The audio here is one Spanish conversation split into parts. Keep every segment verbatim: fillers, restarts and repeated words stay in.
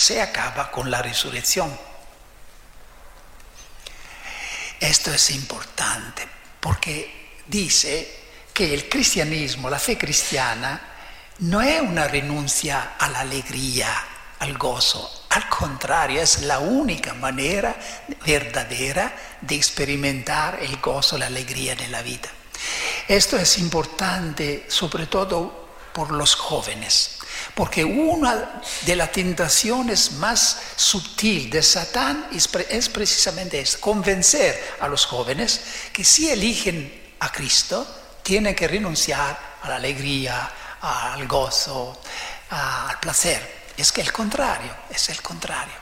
se acaba con la resurrección. Esto es importante porque dice que el cristianismo, la fe cristiana, no es una renuncia a la alegría, al gozo. Al contrario, es la única manera verdadera de experimentar el gozo, la alegría de la vida. Esto es importante sobre todo por los jóvenes, porque una de las tentaciones más sutiles de Satán es, es precisamente esto, convencer a los jóvenes que si eligen a Cristo, tienen que renunciar a la alegría, al gozo, al placer. Es que el contrario, es el contrario.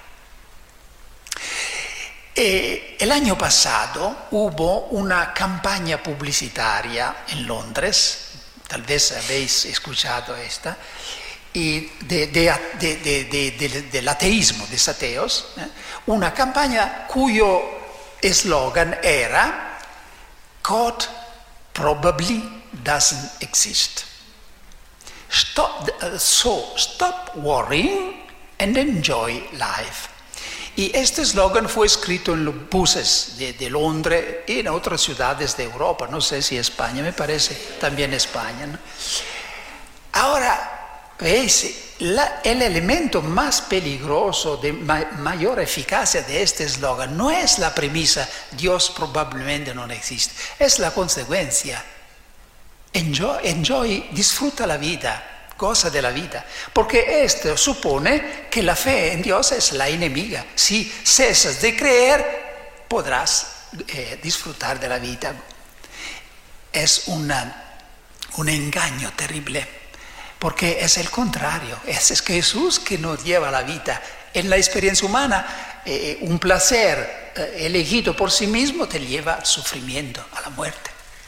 Eh, el año pasado hubo una campaña publicitaria en Londres, tal vez habéis escuchado esta, y de, de, de, de, de, de, del ateísmo, de ateos, ¿eh? Una campaña cuyo eslogan era God probably doesn't exist. Stop, so stop worrying and enjoy life. Y este eslogan fue escrito en los buses de, de Londres y en otras ciudades de Europa, no sé si España, me parece también España, ¿no? Ahora, veis, la, el elemento más peligroso, de ma, mayor eficacia de este eslogan no es la premisa Dios probablemente no existe, es la consecuencia. Enjoy, enjoy, disfruta la vida, goza de la vida, porque esto supone que la fe en Dios es la enemiga. Si cesas de creer, podrás eh, disfrutar de la vida. Es una, un engaño terrible, porque es el contrario, es, es Jesús que nos lleva a la vida. En la experiencia humana, eh, un placer eh, elegido por sí mismo te lleva al sufrimiento, a la muerte.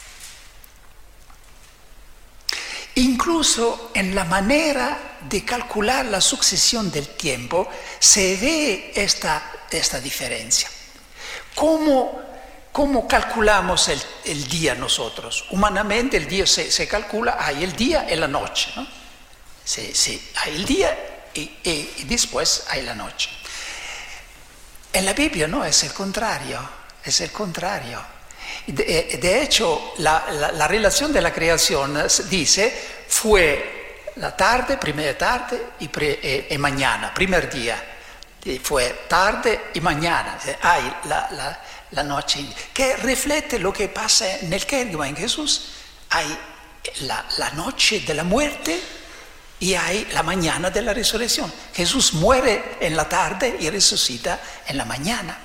Incluso en la manera de calcular la sucesión del tiempo se ve esta, esta diferencia. ¿Cómo, cómo calculamos el, el día nosotros? Humanamente el día se, se calcula, hay el día y la noche, ¿no? Se, se, hay el día y, y, y después hay la noche. En la Biblia no, es el contrario, es el contrario. De, de hecho, la, la, la relación de la creación dice, fue la tarde, primera tarde y, pre, eh, y mañana, primer día. Fue tarde y mañana, hay la, la, la noche, que refleja lo que pasa en el Querigma, en Jesús. Hay la, la noche de la muerte y hay la mañana de la resurrección. Jesús muere en la tarde y resucita en la mañana.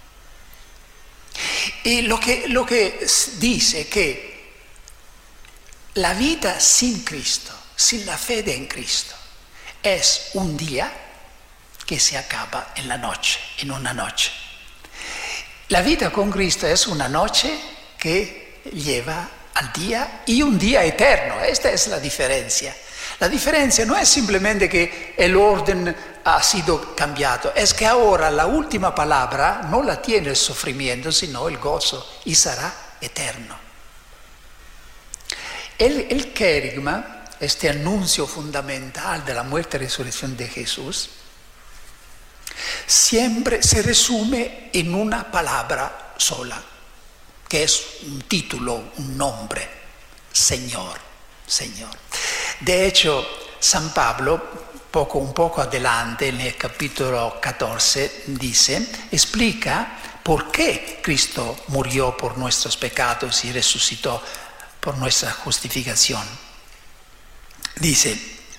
Y lo que, lo que dice que la vida sin Cristo, sin la fe en Cristo, es un día que se acaba en la noche, en una noche. La vida con Cristo es una noche que lleva al día y un día eterno. Esta es la diferencia. La diferencia no es simplemente que el orden ha sido cambiado, es que ahora la última palabra no la tiene el sufrimiento, sino el gozo, y será eterno. El, el Querigma, este anuncio fundamental de la muerte y resurrección de Jesús, siempre se resume en una palabra sola, que es un título, un nombre: Señor, Señor. De hecho, San Pablo, poco, un poco adelante, en el capítulo catorce, dice, explica por qué Cristo murió por nuestros pecados y resucitó por nuestra justificación. Dice,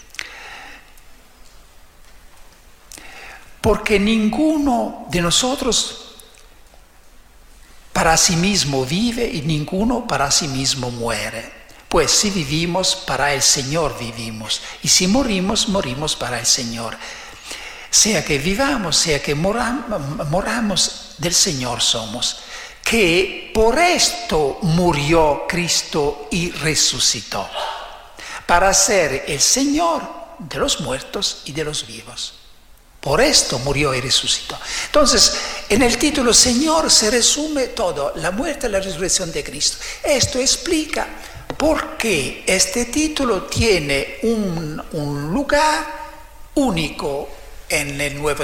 porque ninguno de nosotros para sí mismo vive y ninguno para sí mismo muere. Pues si vivimos, para el Señor vivimos, y si morimos, morimos para el Señor. Sea que vivamos, sea que moramos, moramos, del Señor somos. Que por esto murió Cristo y resucitó, para ser el Señor de los muertos y de los vivos. Por esto murió y resucitó. Entonces, en el título Señor se resume todo, la muerte y la resurrección de Cristo. Esto explica por qué este título tiene un, un lugar único en el Nuevo